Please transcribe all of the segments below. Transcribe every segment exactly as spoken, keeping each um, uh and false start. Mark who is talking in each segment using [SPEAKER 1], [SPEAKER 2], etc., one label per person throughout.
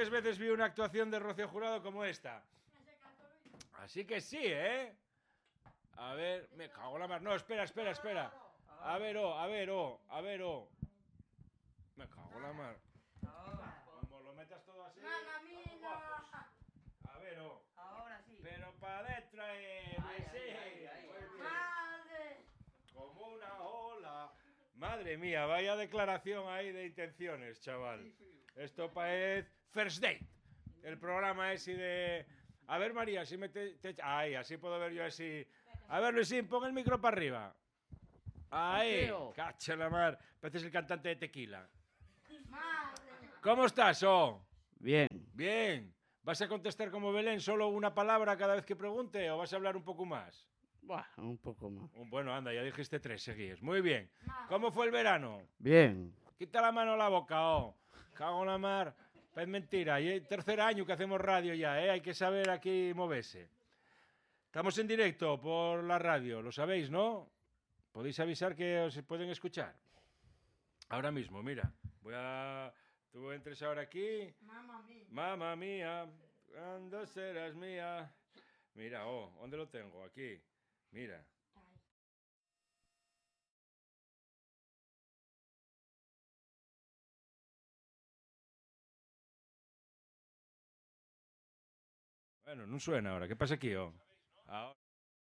[SPEAKER 1] Pocas veces vi una actuación de Rocío Jurado como esta. Así que sí, ¿eh? A ver, me cago en la mar. No, espera, espera, espera. A ver, oh, a ver, oh, a ver, oh. Me cago en la mar. Como lo metas todo así.
[SPEAKER 2] Mamma mía.
[SPEAKER 1] A ver, oh.
[SPEAKER 2] Ahora sí.
[SPEAKER 1] Pero para adentro, eh,
[SPEAKER 2] Ay,
[SPEAKER 1] sí.
[SPEAKER 2] ay, ay, ay,
[SPEAKER 1] Muy
[SPEAKER 2] ay.
[SPEAKER 1] bien.
[SPEAKER 2] Madre.
[SPEAKER 1] Como una ola. Madre mía, vaya declaración ahí de intenciones, chaval. Esto parece First Date. El programa ese de... A ver, María, si me te... te- Ahí, así puedo ver yo así... A ver, Luisín, pon el micro para arriba. Ahí,
[SPEAKER 3] Mateo.
[SPEAKER 1] cacha la mar. Pareces el cantante de Tequila.
[SPEAKER 2] Madre.
[SPEAKER 1] ¿Cómo estás, oh?
[SPEAKER 3] Bien.
[SPEAKER 1] Bien. ¿Vas a contestar como Belén solo una palabra cada vez que pregunte o vas a hablar un poco más?
[SPEAKER 3] Buah, un poco más.
[SPEAKER 1] Bueno, anda, ya dijiste tres seguidos. Muy bien. ¿Cómo fue el verano?
[SPEAKER 3] Bien.
[SPEAKER 1] Quita la mano a la boca, oh. Cago en la mar. Es mentira. Y es tercer año que hacemos radio ya, ¿eh? Hay que saber aquí moverse. Estamos en directo por la radio, lo sabéis, ¿no? Podéis avisar que os pueden escuchar. Ahora mismo, mira. Voy a... Tú entres ahora aquí.
[SPEAKER 2] Mamma mía.
[SPEAKER 1] Mamma mía, cuando serás mía. Mira, oh, ¿dónde lo tengo? Aquí. Mira. Bueno, no suena ahora. ¿Qué pasa aquí, oh? Ahora.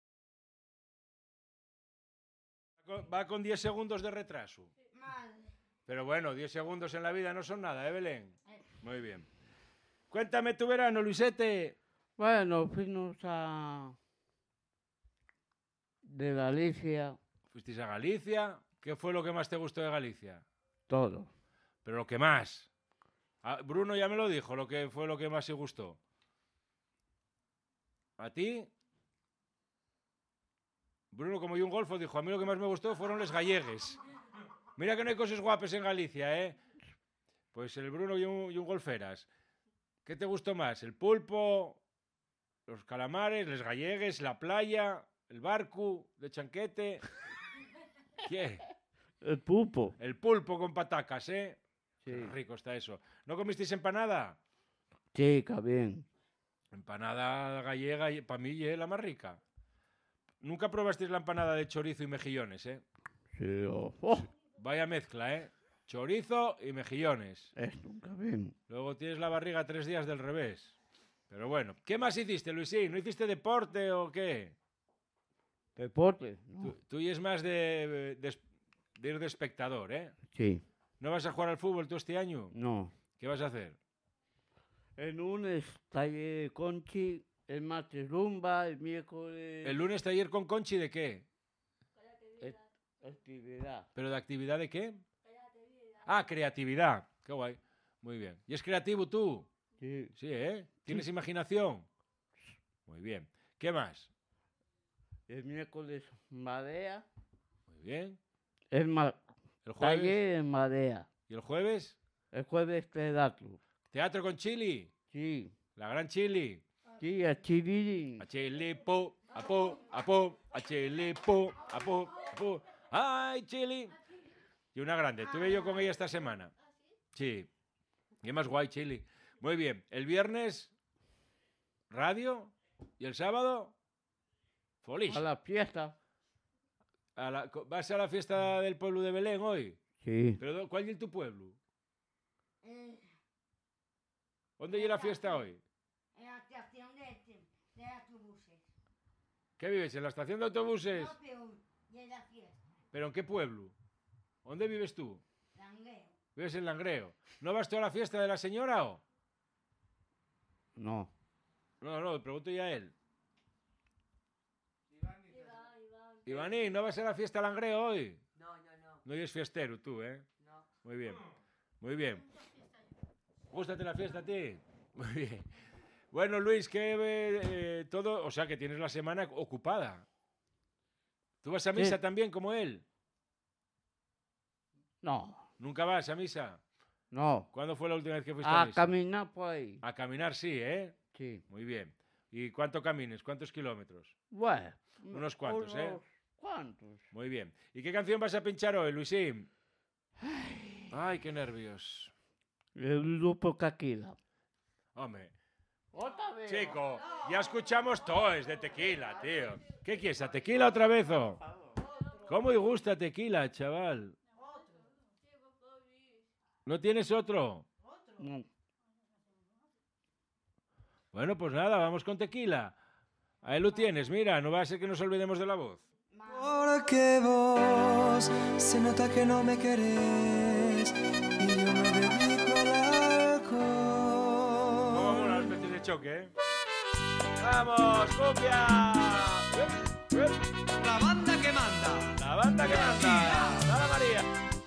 [SPEAKER 1] Va con diez segundos de retraso.
[SPEAKER 2] Madre.
[SPEAKER 1] Pero bueno, diez segundos en la vida no son nada, ¿eh, Belén? Muy bien. Cuéntame tu verano, Luisete.
[SPEAKER 3] Bueno, fuimos a... de Galicia,
[SPEAKER 1] Fuisteis a Galicia. ¿Qué fue lo que más te gustó de Galicia?
[SPEAKER 3] todo.
[SPEAKER 1] Pero lo que más. Ah, Bruno ya me lo dijo, lo que fue lo que más se gustó. ¿A ti? Bruno, como yo un golfo, dijo, a mí lo que más me gustó fueron los gallegues. Mira que no hay cosas guapas en Galicia, ¿eh? Pues el Bruno y un, y un golferas. ¿Qué te gustó más? ¿El pulpo, los calamares, los gallegues, la playa, el barco de chanquete? ¿Qué?
[SPEAKER 3] El pulpo.
[SPEAKER 1] El pulpo con patacas, ¿eh?
[SPEAKER 3] Sí.
[SPEAKER 1] Qué rico está eso. ¿No comisteis empanada?
[SPEAKER 3] Sí, está bien.
[SPEAKER 1] Empanada gallega, para mí, es la más rica. Nunca probasteis la empanada de chorizo y mejillones, ¿eh?
[SPEAKER 3] Sí, oh, oh,
[SPEAKER 1] Vaya mezcla, ¿eh? Chorizo y mejillones.
[SPEAKER 3] esto está bien.
[SPEAKER 1] Luego tienes la barriga tres días del revés. Pero bueno, ¿qué más hiciste, Luisín? ¿No hiciste deporte o qué?
[SPEAKER 3] Deporte, ¿no?
[SPEAKER 1] Tú, tú y es más de, de, de ir de espectador, ¿eh?
[SPEAKER 3] Sí,
[SPEAKER 1] ¿No vas a jugar al fútbol tú este año?
[SPEAKER 3] no.
[SPEAKER 1] ¿Qué vas a hacer?
[SPEAKER 3] El lunes taller de Conchi, el martes rumba, el miércoles...
[SPEAKER 1] ¿El lunes taller con Conchi de qué?
[SPEAKER 3] es- actividad.
[SPEAKER 1] ¿Pero de actividad de qué? Ah, creatividad. Qué guay. Muy bien. ¿Y es creativo tú?
[SPEAKER 3] Sí.
[SPEAKER 1] Sí, ¿eh? ¿Tienes imaginación? Muy bien. ¿Qué más?
[SPEAKER 3] El miércoles madea,
[SPEAKER 1] Muy bien.
[SPEAKER 3] el ma-
[SPEAKER 1] ¿El jueves?
[SPEAKER 3] taller en madea.
[SPEAKER 1] ¿Y el jueves?
[SPEAKER 3] El jueves teatro.
[SPEAKER 1] ¿Teatro con Chili?
[SPEAKER 3] Sí.
[SPEAKER 1] La gran Chili.
[SPEAKER 3] Sí, a Chilín.
[SPEAKER 1] A Chili, po, a po, a po, a Chili, po, a po, a po. ¡Ay, Chili! Y una grande. Estuve yo con ella esta semana. Sí. Y más guay, Chili. Muy bien. El viernes, radio. ¿Y el sábado? Folish.
[SPEAKER 3] A la fiesta.
[SPEAKER 1] A la- ¿Vas a la fiesta del pueblo de Belén hoy?
[SPEAKER 3] Sí.
[SPEAKER 1] ¿Pero cuál es tu pueblo?
[SPEAKER 2] Eh,
[SPEAKER 1] ¿Dónde es la fiesta hoy?
[SPEAKER 2] en la estación de, de autobuses.
[SPEAKER 1] ¿Qué vives? ¿En la estación de autobuses?
[SPEAKER 2] No, pero de la fiesta.
[SPEAKER 1] ¿Pero en qué pueblo? ¿Dónde vives tú?
[SPEAKER 2] Langueo.
[SPEAKER 1] ¿Vives en Langreo? ¿No vas tú a la fiesta de la señora o?
[SPEAKER 3] No.
[SPEAKER 1] No, no, le pregunto ya a él. Ivaní, ¿no vas a la fiesta de Langreo hoy?
[SPEAKER 4] No, yo no.
[SPEAKER 1] No eres fiestero tú, ¿eh?
[SPEAKER 4] No.
[SPEAKER 1] Muy bien. Muy bien. ¿Gústate la fiesta a ti? Muy bien. Bueno, Luis, que eh, todo... O sea, que tienes la semana ocupada. ¿Tú vas a misa
[SPEAKER 3] Sí.
[SPEAKER 1] también como él?
[SPEAKER 3] No.
[SPEAKER 1] ¿Nunca vas a misa?
[SPEAKER 3] No.
[SPEAKER 1] ¿Cuándo fue la última vez que fuiste a
[SPEAKER 3] A
[SPEAKER 1] misa?
[SPEAKER 3] caminar por ahí.
[SPEAKER 1] A caminar, sí, ¿eh?
[SPEAKER 3] Sí.
[SPEAKER 1] Muy bien. ¿Y cuánto camines? ¿Cuántos kilómetros?
[SPEAKER 3] Bueno.
[SPEAKER 1] Unos cuantos, ¿eh?
[SPEAKER 3] unos ¿Cuántos?
[SPEAKER 1] Muy bien. ¿Y qué canción vas a pinchar hoy, Luisín? Ay, qué nervios.
[SPEAKER 3] El grupo Caquila.
[SPEAKER 1] Hombre,
[SPEAKER 3] Otra vez.
[SPEAKER 1] chico, ya escuchamos toes de tequila, tío. ¿Qué quieres, a tequila otra vez o? ¿Cómo y gusta tequila, chaval? ¿No tienes otro?
[SPEAKER 3] No.
[SPEAKER 1] Bueno, pues nada, vamos con tequila. Ahí lo tienes, mira, no va a ser que nos olvidemos de la voz.
[SPEAKER 4] Porque vos se nota que no me querés y yo me dedico al alcohol.
[SPEAKER 1] ¿Cómo mola las veces de choque, eh? ¡Vamos, cumbia! ¡Uep, uep!
[SPEAKER 4] La banda que manda.
[SPEAKER 1] La banda que manda. ¡Dale, María!